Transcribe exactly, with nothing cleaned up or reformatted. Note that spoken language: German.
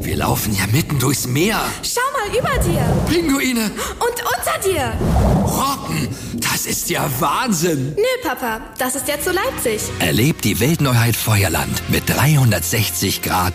Wir laufen ja mitten durchs Meer. Schau mal über dir. Pinguine. Und unter dir. Rocken. Das ist ja Wahnsinn. Nö, Papa. Das ist ja zu Leipzig. Erlebt die Weltneuheit Feuerland mit dreihundertsechzig Grad